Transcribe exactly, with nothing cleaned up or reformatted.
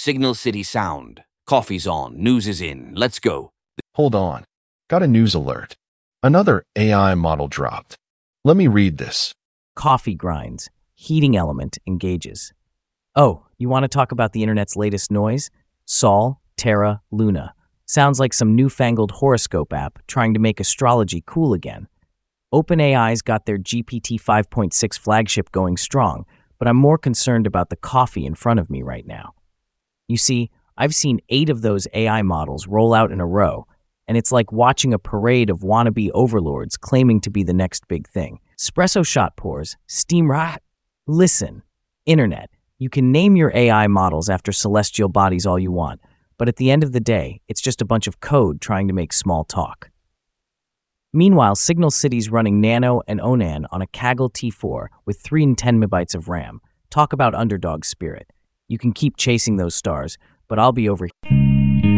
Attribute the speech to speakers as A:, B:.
A: Signal City sound. Coffee's on, news is in, let's go.
B: Hold on. Got a news alert. Another A I model dropped. Let me read this.
C: Coffee grinds. Heating element engages. Oh, you want to talk about the internet's latest noise? Sol, Terra, Luna. Sounds like some newfangled horoscope app trying to make astrology cool again. OpenAI's got their G P T five point six flagship going strong, but I'm more concerned about the coffee in front of me right now. You see, I've seen eight of those A I models roll out in a row, and it's like watching a parade of wannabe overlords claiming to be the next big thing. Espresso shot pours, steam ra- Listen, Internet, you can name your A I models after celestial bodies all you want, but at the end of the day, it's just a bunch of code trying to make small talk. Meanwhile, Signal City's running Nano and Onan on a Kaggle T four with three and ten megabytes of RAM. Talk about underdog spirit. You can keep chasing those stars, but I'll be over here.